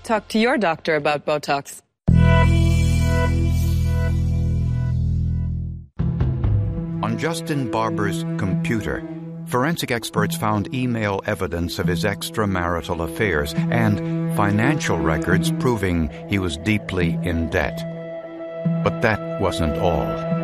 Talk to your doctor about Botox. On Justin Barber's computer, forensic experts found email evidence of his extramarital affairs and financial records proving he was deeply in debt. But that wasn't all.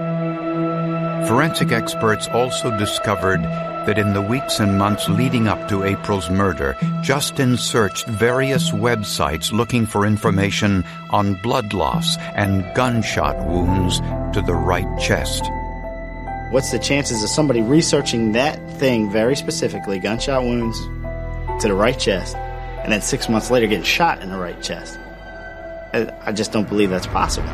Forensic experts also discovered that in the weeks and months leading up to April's murder, Justin searched various websites looking for information on blood loss and gunshot wounds to the right chest. What's the chances of somebody researching that thing very specifically, gunshot wounds to the right chest, and then 6 months later getting shot in the right chest? I just don't believe that's possible.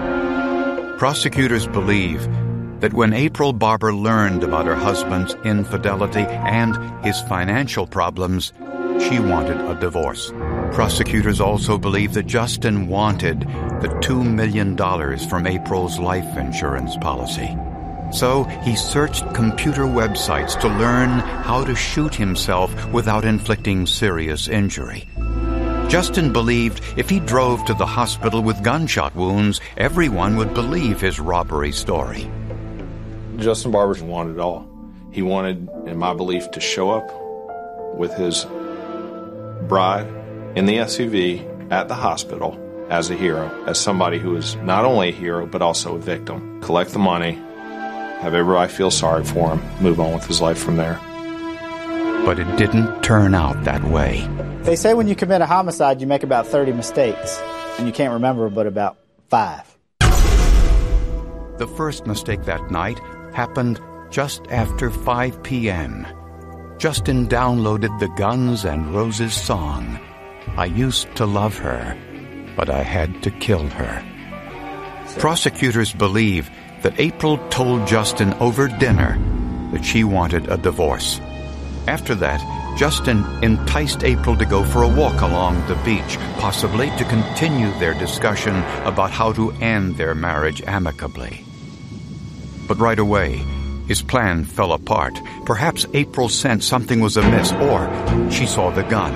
Prosecutors believe that when April Barber learned about her husband's infidelity and his financial problems, she wanted a divorce. Prosecutors also believe that Justin wanted the $2 million from April's life insurance policy. So he searched computer websites to learn how to shoot himself without inflicting serious injury. Justin believed if he drove to the hospital with gunshot wounds, everyone would believe his robbery story. Justin Barber wanted it all. He wanted, in my belief, to show up with his bride in the SUV at the hospital as a hero, as somebody who is not only a hero, but also a victim. Collect the money, have everybody feel sorry for him, move on with his life from there. But it didn't turn out that way. They say when you commit a homicide, you make about 30 mistakes, and you can't remember but about 5. The first mistake that night happened just after 5 p.m. Justin downloaded the Guns N' Roses song, I Used to Love Her, but I Had to Kill Her. Prosecutors believe that April told Justin over dinner that she wanted a divorce. After that, Justin enticed April to go for a walk along the beach, possibly to continue their discussion about how to end their marriage amicably. But right away, his plan fell apart. Perhaps April sensed something was amiss, or she saw the gun.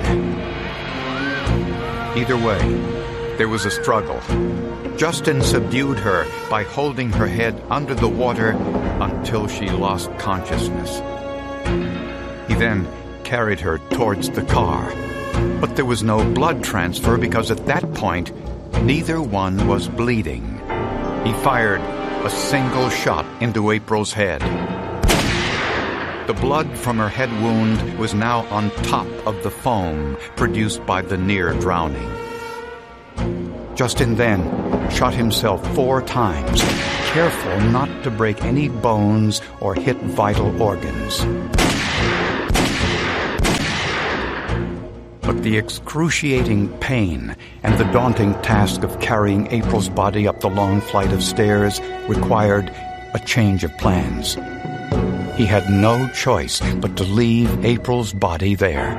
Either way, there was a struggle. Justin subdued her by holding her head under the water until she lost consciousness. He then carried her towards the car. But there was no blood transfer because at that point, neither one was bleeding. He fired a single shot into April's head. The blood from her head wound was now on top of the foam produced by the near drowning. Justin then shot himself 4 times, careful not to break any bones or hit vital organs. But the excruciating pain and the daunting task of carrying April's body up the long flight of stairs required a change of plans. He had no choice but to leave April's body there.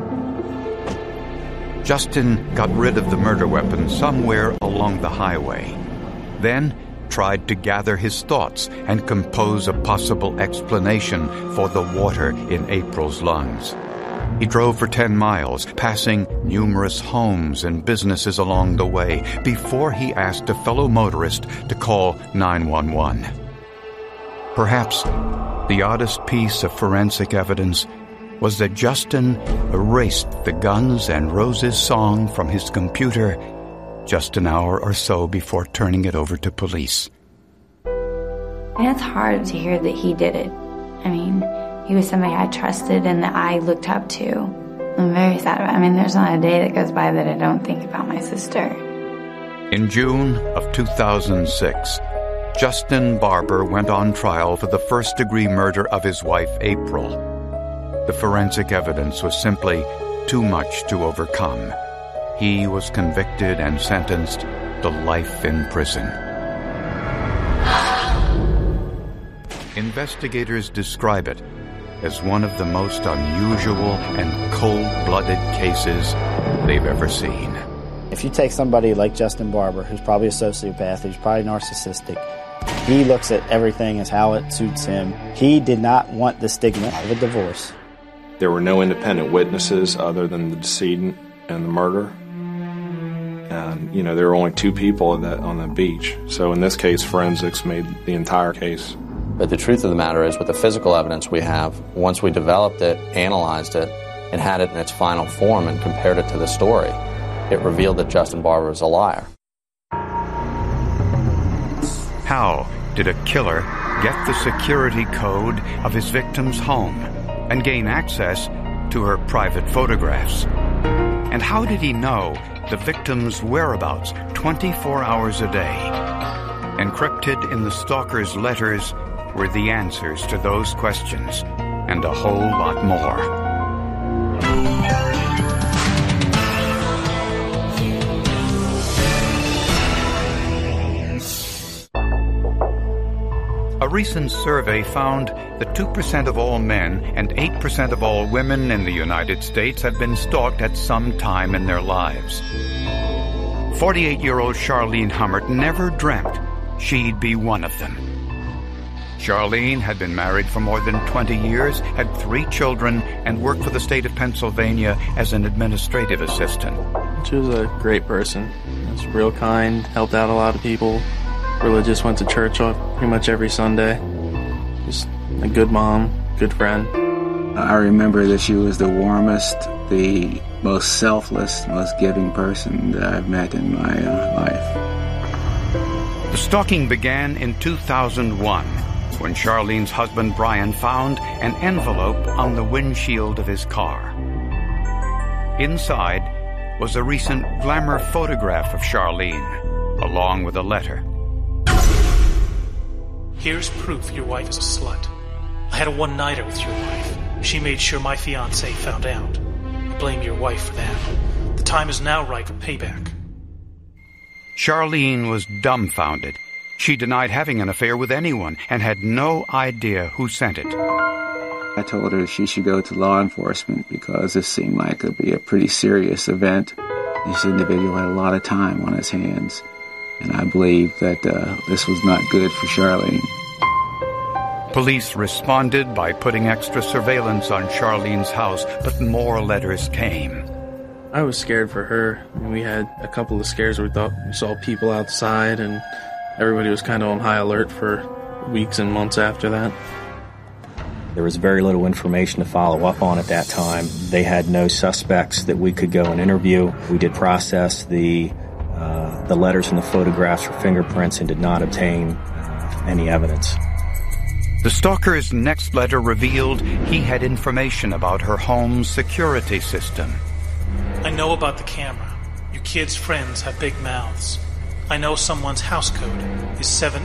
Justin got rid of the murder weapon somewhere along the highway, then tried to gather his thoughts and compose a possible explanation for the water in April's lungs. He drove for 10 miles, passing numerous homes and businesses along the way, before he asked a fellow motorist to call 911. Perhaps the oddest piece of forensic evidence was that Justin erased the Guns N' Roses song from his computer just an hour or so before turning it over to police. And it's hard to hear that he did it. I mean, he was somebody I trusted and that I looked up to. I'm very sad about it. I mean, there's not a day that goes by that I don't think about my sister. In June of 2006, Justin Barber went on trial for the first-degree murder of his wife, April. The forensic evidence was simply too much to overcome. He was convicted and sentenced to life in prison. Investigators describe it as one of the most unusual and cold-blooded cases they've ever seen. If you take somebody like Justin Barber, who's probably a sociopath, who's probably narcissistic, he looks at everything as how it suits him. He did not want the stigma of a divorce. There were no independent witnesses other than the decedent and the murderer. There were only 2 people on the beach. So in this case, forensics made the entire case. But the truth of the matter is, with the physical evidence we have, once we developed it, analyzed it, and had it in its final form and compared it to the story, it revealed that Justin Barber was a liar. How did a killer get the security code of his victim's home and gain access to her private photographs? And how did he know the victim's whereabouts 24 hours a day? Encrypted in the stalker's letters were the answers to those questions and a whole lot more. A recent survey found that 2% of all men and 8% of all women in the United States had been stalked at some time in their lives. 48-year-old Charlene Hummert never dreamt she'd be one of them. Charlene had been married for more than 20 years, had 3 children, and worked for the state of Pennsylvania as an administrative assistant. She was a great person. She was real kind, helped out a lot of people. Religious, went to church pretty much every Sunday. Just a good mom, good friend. I remember that she was the warmest, the most selfless, most giving person that I've met in my life. The stalking began in 2001 when Charlene's husband Brian found an envelope on the windshield of his car. Inside was a recent glamour photograph of Charlene, along with a letter. Here's proof your wife is a slut. I had a one-nighter with your wife. She made sure my fiancé found out. I blame your wife for that. The time is now right for payback. Charlene was dumbfounded. She denied having an affair with anyone and had no idea who sent it. I told her she should go to law enforcement because this seemed like it would be a pretty serious event. This individual had a lot of time on his hands. And I believe that this was not good for Charlene. Police responded by putting extra surveillance on Charlene's house, but more letters came. I was scared for her. We had a couple of scares where we saw people outside, and everybody was kind of on high alert for weeks and months after that. There was very little information to follow up on at that time. They had no suspects that we could go and interview. We did process the letters and the photographs for fingerprints and did not obtain any evidence. The stalker's next letter revealed he had information about her home's security system. I know about the camera. You kids' friends have big mouths. I know someone's house code is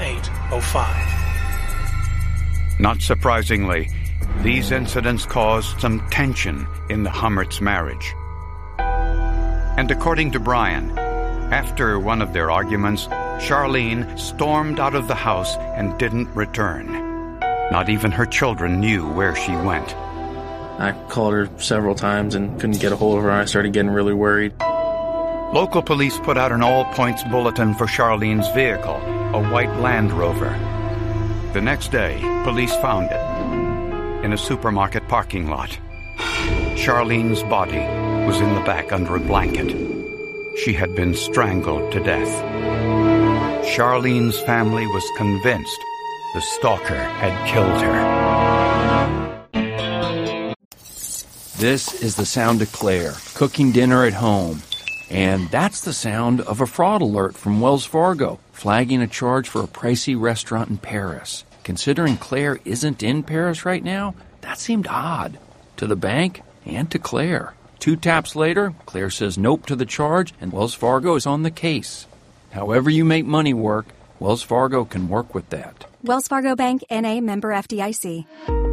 7805. Not surprisingly, these incidents caused some tension in the Hummerts' marriage. And according to Brian, after one of their arguments, Charlene stormed out of the house and didn't return. Not even her children knew where she went. I called her several times and couldn't get a hold of her. I started getting really worried. Local police put out an all-points bulletin for Charlene's vehicle, a white Land Rover. The next day, police found it in a supermarket parking lot. Charlene's body was in the back under a blanket. She had been strangled to death. Charlene's family was convinced the stalker had killed her. This is the sound of Claire, cooking dinner at home. And that's the sound of a fraud alert from Wells Fargo, flagging a charge for a pricey restaurant in Paris. Considering Claire isn't in Paris right now, that seemed odd. To the bank and to Claire. 2 taps later, Claire says nope to the charge, and Wells Fargo is on the case. However you make money work, Wells Fargo can work with that. Wells Fargo Bank, N.A., member FDIC.